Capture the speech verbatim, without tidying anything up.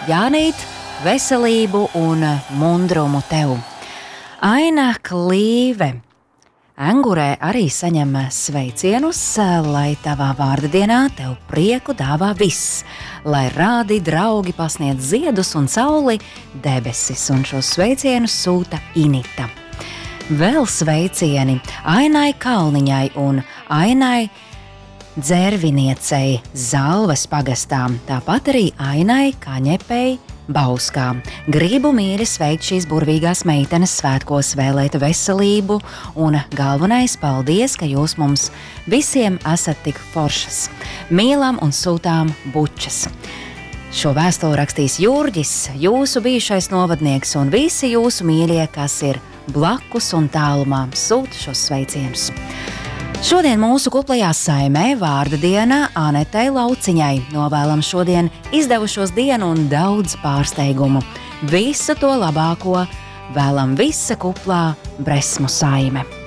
Jānīt, veselību un mundrumu tev. Aina Klīve Angurē arī saņem sveicienus, lai tavā vārda dienā tev prieku dāvā viss, lai rādi draugi pasniedz ziedus un sauli debesis, un šos sveicienus sūta Inita. Vēl sveicieni Ainai Kalniņai un Ainai Dzērviniecei Zalves pagastām, tāpat arī Ainai Kaņepei Bauskā. Gribu mīļi sveikt šīs burvīgās meitenes svētkos, vēlēt veselību un galvenais paldies, ka jūs mums visiem esat tik foršas. Mīlam un sūtām bučas. Šo vēstuli rakstīs Jurģis, jūsu bijušais novadnieks, un visi jūsu mīļie, kas ir blakus un tālumā, sūta šos sveicienus. Šodien mūsu kuplajā saimē vārda diena Anetei Lauciņai. Novēlam šodien izdevušos dienu un daudz pārsteigumu. Visu to labāko vēlam visa kuplā Bresmu saime.